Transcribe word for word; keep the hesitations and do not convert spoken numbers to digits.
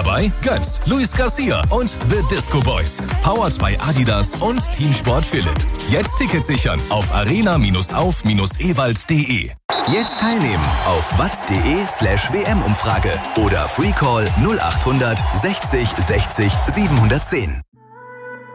dabei Götz, Luis Garcia und The Disco Boys. Powered by Adidas und Teamsport Philipp. Jetzt Tickets sichern auf arena-auf-ewald punkt de. Jetzt teilnehmen auf watz.de slash WM-Umfrage oder Freecall null acht hundert sechzig sechzig siebenhundertzehn.